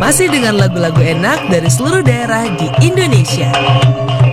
Masih dengan lagu-lagu enak dari seluruh daerah di Indonesia.